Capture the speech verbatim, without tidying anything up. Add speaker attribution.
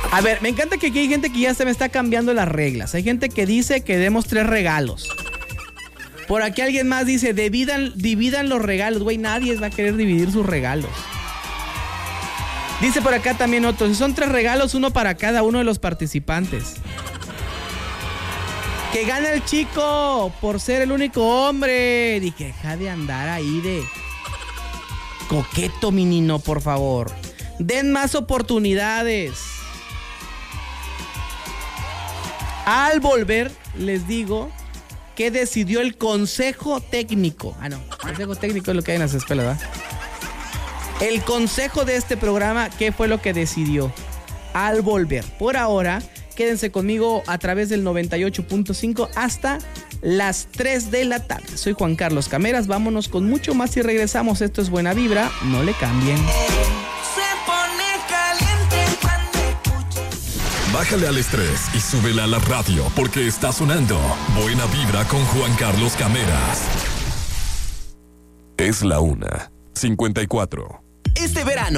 Speaker 1: A ver, me encanta que aquí hay gente que ya se me está cambiando las reglas. Hay gente que dice que demos tres regalos. Por aquí alguien más dice, dividan, dividan los regalos. Güey, nadie va a querer dividir sus regalos. Dice por acá también otro, si son tres regalos, uno para cada uno de los participantes. Que gane el chico por ser el único hombre. Dije, deja de andar ahí de coqueto, mi nino, por favor. Den más oportunidades. Al volver, les digo que decidió el consejo técnico. Ah, no, consejo técnico es lo que hay en las escuelas, ¿verdad? El consejo de este programa, ¿qué fue lo que decidió? Al volver. Por ahora, quédense conmigo a través del noventa y ocho punto cinco hasta las tres de la tarde. Soy Juan Carlos Cameras, vámonos con mucho más y regresamos. Esto es Buena Vibra, no le cambien.
Speaker 2: Bájale al estrés y súbele a la radio porque está sonando Buena Vibra con Juan Carlos Cameras. Es la una cincuenta y cuatro.
Speaker 3: Este verano